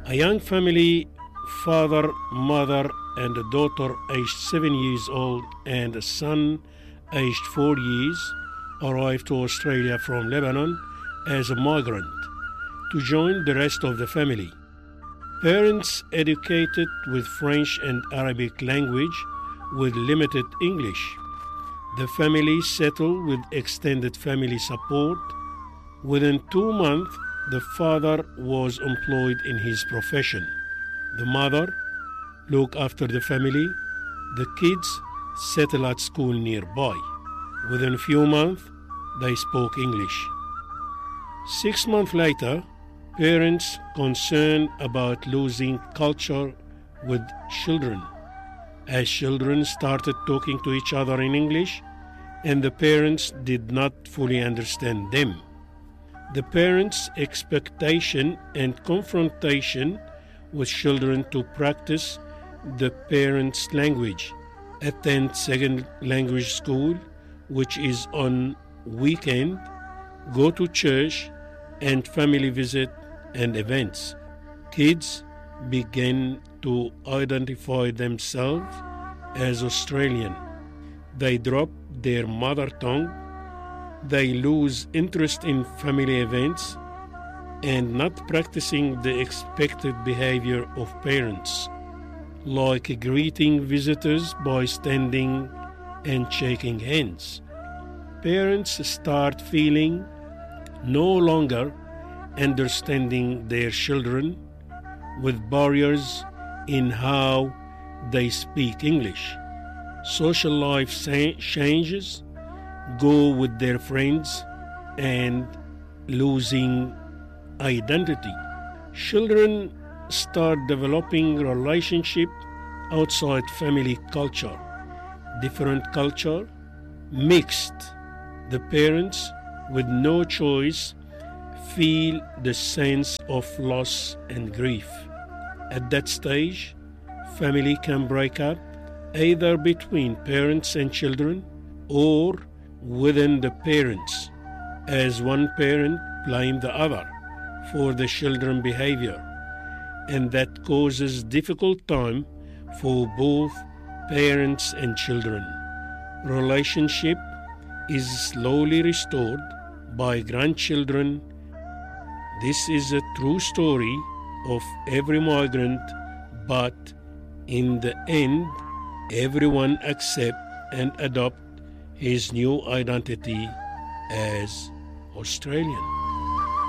A young family, father, mother, and a daughter aged 7 years old and a son aged 4 years, arrived to Australia from Lebanon as a migrant to join the rest of the family. Parents educated with French and Arabic language with limited English. The family settled with extended family support. Within 2 months, the father was employed in his profession. The mother looked after the family. The kids settled at school nearby. Within a few months, they spoke English. 6 months later, parents concerned about losing culture with children. As children started talking to each other in English, and the parents did not fully understand them. The parents' expectation and confrontation with children to practice the parents' language, attend second language school, which is on weekend, go to church and family visit and events. Kids begin to identify themselves as Australian. They drop their mother tongue. They lose interest in family events and not practicing the expected behavior of parents, like greeting visitors by standing and shaking hands. Parents start feeling no longer understanding their children, with barriers in how they speak English. Social life changes, go with their friends, and losing identity. Children start developing relationship outside family culture. Different culture, mixed. The parents, with no choice, feel the sense of loss and grief. At that stage, family can break up either between parents and children or within the parents, as one parent blames the other for the children's behavior, and that causes difficult time for both parents and children. Relationship is slowly restored by grandchildren. This is a true story of every migrant, but in the end, everyone accept and adopt his new identity as Australian.